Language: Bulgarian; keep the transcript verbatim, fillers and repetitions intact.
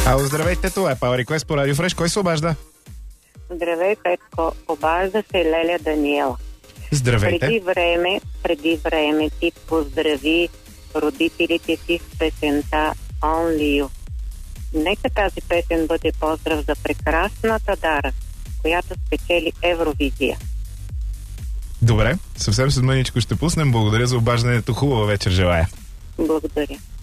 Ало, здравейте, това е Power Request по Радио Фреш. Кой се обажда? Здравей, Петко. Обажда се Леля Даниела. Здравейте. Преди време, преди време ти поздрави родителите си с песента Only You. Нека тази песен бъде поздрав за прекрасната Дара, която спечели Евровизия. Добре, съвсем след мъничко ще пуснем. Благодаря за обаждането. Хубава вечер желая. Благодаря.